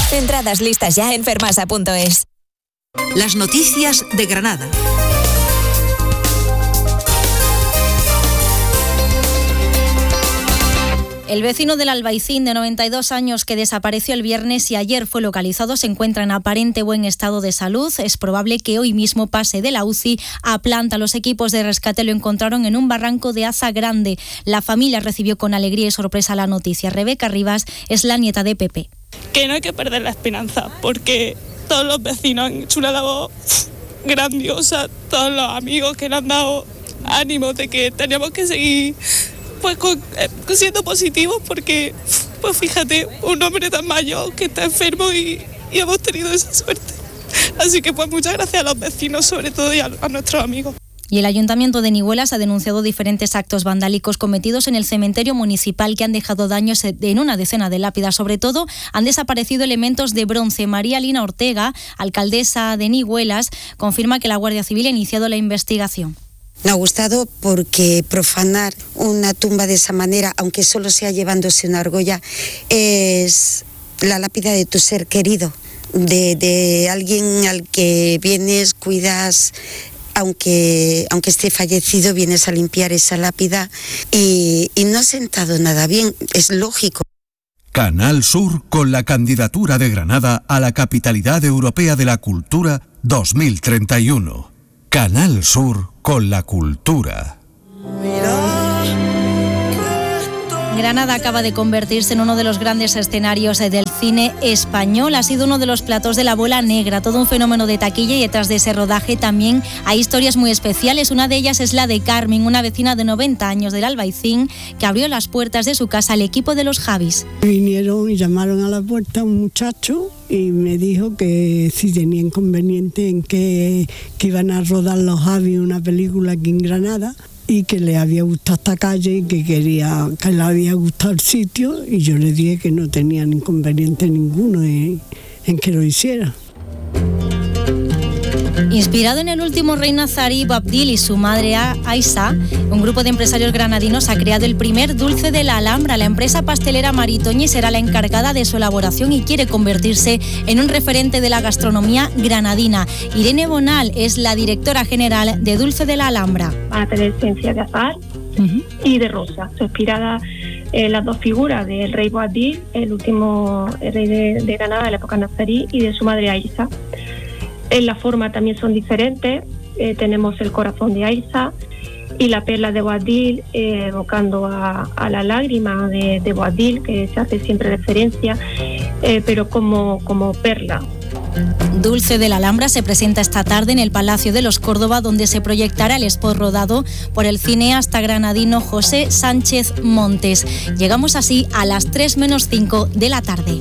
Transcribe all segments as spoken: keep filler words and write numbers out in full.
Entradas listas ya en fermasa punto es. Las noticias de Granada. El vecino del Albaicín, de noventa y dos años, que desapareció el viernes y ayer fue localizado, se encuentra en aparente buen estado de salud. Es probable que hoy mismo pase de la U C I a planta. Los equipos de rescate lo encontraron en un barranco de Aza Grande. La familia recibió con alegría y sorpresa la noticia. Rebeca Rivas es la nieta de Pepe. Que no hay que perder la esperanza, porque todos los vecinos han hecho una labor grandiosa, todos los amigos que le han dado ánimo de que teníamos que seguir pues con, eh, siendo positivos, porque pues fíjate, un hombre tan mayor que está enfermo y, y hemos tenido esa suerte. Así que pues muchas gracias a los vecinos, sobre todo, y a, a nuestros amigos. Y el Ayuntamiento de Nihuelas ha denunciado diferentes actos vandálicos cometidos en el cementerio municipal que han dejado daños en una decena de lápidas. Sobre todo, han desaparecido elementos de bronce. María Lina Ortega, alcaldesa de Nihuelas, confirma que la Guardia Civil ha iniciado la investigación. No ha gustado porque profanar una tumba de esa manera, aunque solo sea llevándose una argolla, es la lápida de tu ser querido, de, de alguien al que vienes, cuidas, aunque, aunque esté fallecido, vienes a limpiar esa lápida y, y no ha sentado nada bien, es lógico. Canal Sur con la candidatura de Granada a la Capitalidad Europea de la Cultura dos mil treinta y uno. Canal Sur con la cultura. Granada acaba de convertirse en uno de los grandes escenarios del cine español. Ha sido uno de los platos de La Bola Negra, todo un fenómeno de taquilla, y detrás de ese rodaje también hay historias muy especiales. Una de ellas es la de Carmen, una vecina de noventa años del Albaicín que abrió las puertas de su casa al equipo de los Javis. Vinieron y llamaron a la puerta a un muchacho y me dijo que si tenía inconveniente en que, que iban a rodar los Javis una película aquí en Granada, y que le había gustado esta calle y que quería, que le había gustado el sitio, y yo le dije que no tenía inconveniente ninguno en, en que lo hiciera. Inspirado en el último rey nazarí Boabdil y su madre Aisha, un grupo de empresarios granadinos ha creado el primer dulce de la Alhambra. La empresa pastelera Maritoñi será la encargada de su elaboración y quiere convertirse en un referente de la gastronomía granadina. Irene Bonal es la directora general de Dulce de la Alhambra. Van a tener esencia de azahar uh-huh. y de rosa, inspirada en las dos figuras del rey Boabdil, el último rey de, de Granada de la época nazarí, y de su madre Aisha. En la forma también son diferentes, eh, tenemos el corazón de Aisha y la perla de Boabdil, eh, evocando a, a la lágrima de, de Boabdil, que se hace siempre referencia, eh, pero como, como perla. Dulce de la Alhambra se presenta esta tarde en el Palacio de los Córdoba, donde se proyectará el spot rodado por el cineasta granadino José Sánchez Montes. Llegamos así a las tres menos cinco de la tarde.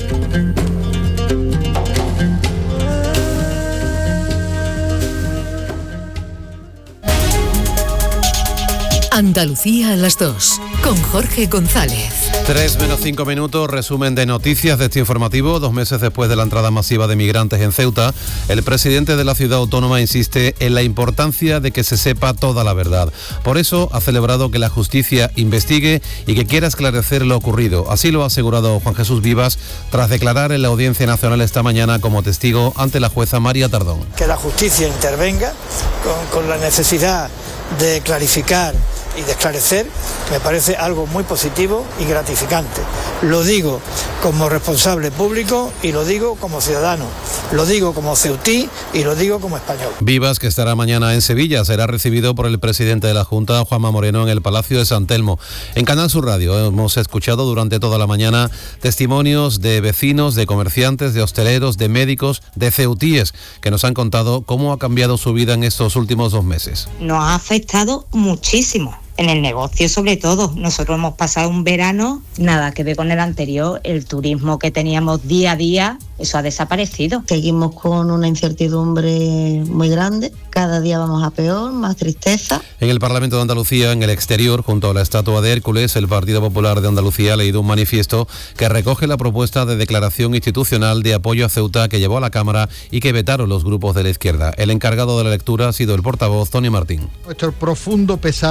Andalucía a las dos, con Jorge González. tres menos cinco minutos, resumen de noticias de este informativo. Dos meses después de la entrada masiva de migrantes en Ceuta, el presidente de la ciudad autónoma insiste en la importancia de que se sepa toda la verdad. Por eso ha celebrado que la justicia investigue y que quiera esclarecer lo ocurrido. Así lo ha asegurado Juan Jesús Vivas tras declarar en la Audiencia Nacional esta mañana como testigo ante la jueza María Tardón. Que la justicia intervenga con, con la necesidad de clarificar y de esclarecer, me parece algo muy positivo y gratificante. Lo digo como responsable público y lo digo como ciudadano, lo digo como ceutí y lo digo como español. Vivas, que estará mañana en Sevilla, será recibido por el presidente de la Junta, Juanma Moreno, en el Palacio de San Telmo. En Canal Sur Radio hemos escuchado durante toda la mañana testimonios de vecinos, de comerciantes, de hosteleros, de médicos, de ceutíes, que nos han contado cómo ha cambiado su vida en estos últimos dos meses. Nos ha afectado muchísimo. En el negocio sobre todo. Nosotros hemos pasado un verano, nada que ver con el anterior, el turismo que teníamos día a día, eso ha desaparecido. Seguimos con una incertidumbre muy grande, cada día vamos a peor, más tristeza. En el Parlamento de Andalucía, en el exterior, junto a la estatua de Hércules, el Partido Popular de Andalucía ha leído un manifiesto que recoge la propuesta de declaración institucional de apoyo a Ceuta que llevó a la Cámara y que vetaron los grupos de la izquierda. El encargado de la lectura ha sido el portavoz Tony Martín. Nuestro profundo pesar por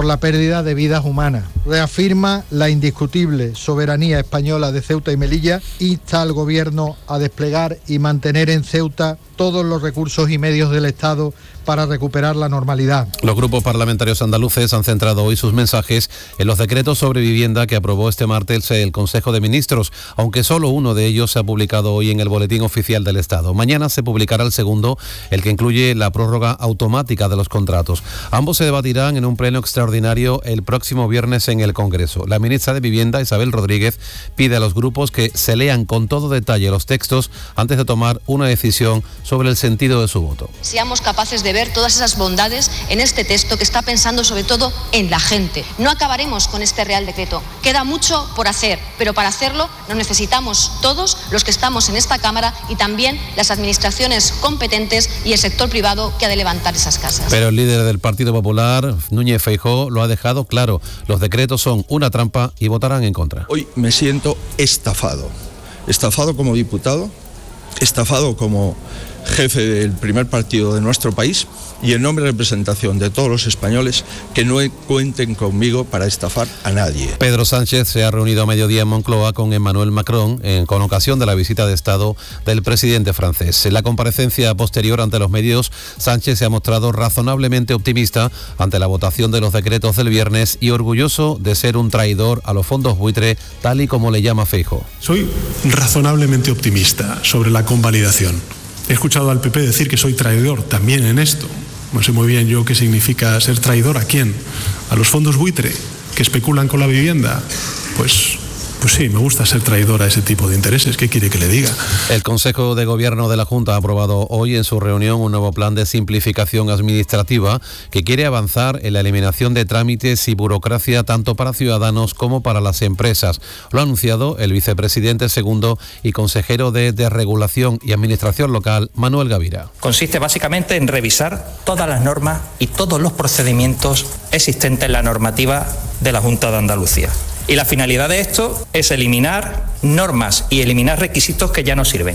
la pérdida de vidas humanas. Reafirma la indiscutible soberanía española de Ceuta y Melilla, insta al Gobierno a desplegar y mantener en Ceuta todos los recursos y medios del Estado para recuperar la normalidad. Los grupos parlamentarios andaluces han centrado hoy sus mensajes en los decretos sobre vivienda que aprobó este martes el Consejo de Ministros, aunque solo uno de ellos se ha publicado hoy en el Boletín Oficial del Estado. Mañana se publicará el segundo, el que incluye la prórroga automática de los contratos. Ambos se debatirán en un pleno extraordinario el próximo viernes en el Congreso. La ministra de Vivienda, Isabel Rodríguez, pide a los grupos que se lean con todo detalle los textos antes de tomar una decisión sobre el sentido de su voto. Seamos capaces de ver todas esas bondades en este texto que está pensando sobre todo en la gente. No acabaremos con este Real Decreto. Queda mucho por hacer, pero para hacerlo nos necesitamos todos los que estamos en esta Cámara y también las administraciones competentes y el sector privado que ha de levantar esas casas. Pero el líder del Partido Popular, Núñez Feijóo, lo ha dejado claro. Los decretos son una trampa y votarán en contra. Hoy me siento estafado. Estafado como diputado, estafado como jefe del primer partido de nuestro país y en nombre de representación de todos los españoles que no cuenten conmigo para estafar a nadie. Pedro Sánchez se ha reunido a mediodía en Moncloa con Emmanuel Macron en, con ocasión de la visita de Estado del presidente francés. En la comparecencia posterior ante los medios, Sánchez se ha mostrado razonablemente optimista ante la votación de los decretos del viernes y orgulloso de ser un traidor a los fondos buitre, tal y como le llama Feijóo. Soy razonablemente optimista sobre la convalidación. He escuchado al P P decir que soy traidor también en esto. No sé muy bien yo qué significa ser traidor a quién. ¿A los fondos buitre que especulan con la vivienda? Pues... Pues sí, me gusta ser traidor a ese tipo de intereses. ¿Qué quiere que le diga? El Consejo de Gobierno de la Junta ha aprobado hoy en su reunión un nuevo plan de simplificación administrativa que quiere avanzar en la eliminación de trámites y burocracia tanto para ciudadanos como para las empresas. Lo ha anunciado el vicepresidente segundo y consejero de Desregulación y Administración Local, Manuel Gavira. Consiste básicamente en revisar todas las normas y todos los procedimientos existentes en la normativa de la Junta de Andalucía. Y la finalidad de esto es eliminar normas y eliminar requisitos que ya no sirven.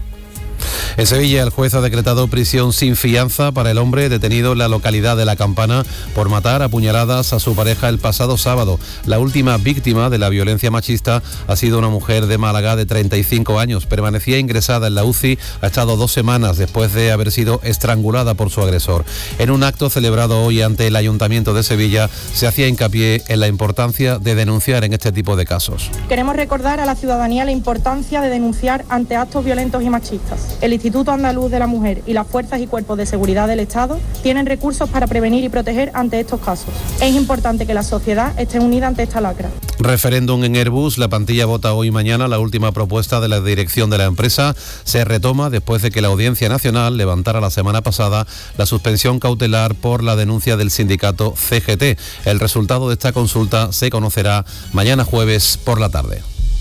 En Sevilla, el juez ha decretado prisión sin fianza para el hombre detenido en la localidad de La Campana por matar a puñaladas a su pareja el pasado sábado. La última víctima de la violencia machista ha sido una mujer de Málaga de treinta y cinco años. Permanecía ingresada en la U C I, ha estado dos semanas después de haber sido estrangulada por su agresor. En un acto celebrado hoy ante el Ayuntamiento de Sevilla, se hacía hincapié en la importancia de denunciar en este tipo de casos. Queremos recordar a la ciudadanía la importancia de denunciar ante actos violentos y machistas. El Instituto Andaluz de la Mujer y las fuerzas y cuerpos de seguridad del Estado tienen recursos para prevenir y proteger ante estos casos. Es importante que la sociedad esté unida ante esta lacra. Referéndum en Airbus. La plantilla vota hoy y mañana la última propuesta de la dirección de la empresa. Se retoma después de que la Audiencia Nacional levantara la semana pasada la suspensión cautelar por la denuncia del sindicato C G T. El resultado de esta consulta se conocerá mañana jueves por la tarde.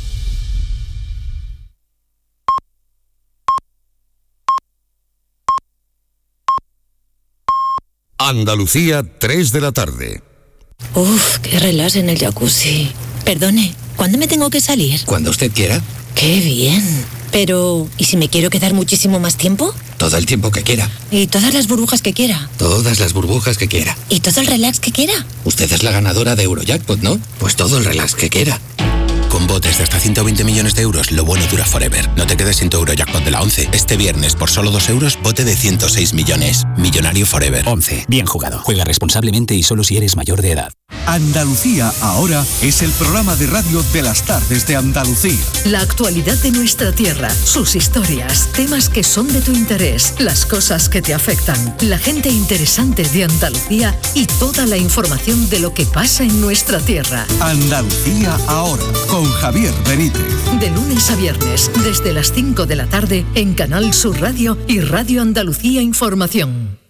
Andalucía, tres de la tarde. Uf, qué relax en el jacuzzi. Perdone, ¿cuándo me tengo que salir? Cuando usted quiera. ¡Qué bien! Pero, ¿y si me quiero quedar muchísimo más tiempo? Todo el tiempo que quiera. ¿Y todas las burbujas que quiera? Todas las burbujas que quiera. ¿Y todo el relax que quiera? Usted es la ganadora de Eurojackpot, ¿no? Pues todo el relax que quiera. Con botes de hasta ciento veinte millones de euros, lo bueno dura forever. No te quedes sin tu Eurojackpot de la once. Este viernes, por solo dos euros, bote de ciento seis millones. Millonario forever. once. Bien jugado. Juega responsablemente y solo si eres mayor de edad. Andalucía ahora es el programa de radio de las tardes de Andalucía. La actualidad de nuestra tierra, sus historias, temas que son de tu interés, las cosas que te afectan, la gente interesante de Andalucía y toda la información de lo que pasa en nuestra tierra. Andalucía ahora, con Javier Benítez. De lunes a viernes, desde las cinco de la tarde, en Canal Sur Radio y Radio Andalucía Información.